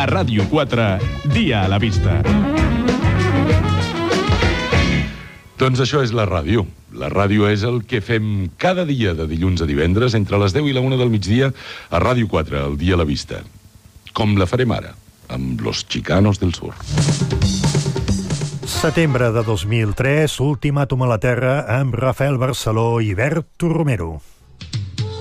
A Ràdio 4, dia a la vista. Doncs això és la ràdio. La ràdio és el que fem cada dia de dilluns a divendres entre les 10 i la 1 del migdia a Ràdio 4, el dia a la vista. Com la farem ara, amb Los Chicanos del Sur. Setembre de 2003, ultimàtum a la Terra amb Rafael Barceló i Bert Romero.